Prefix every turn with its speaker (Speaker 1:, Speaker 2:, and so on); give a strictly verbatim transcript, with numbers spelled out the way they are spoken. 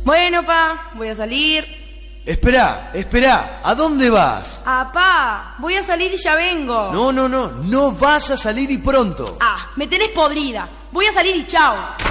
Speaker 1: Bueno, pa, voy a salir.
Speaker 2: Esperá, esperá, ¿a dónde vas?
Speaker 1: Ah, pa, voy a salir y ya vengo.
Speaker 2: No, no, no, no vas a salir y pronto.
Speaker 1: Ah, me tenés podrida. Voy a salir y chao.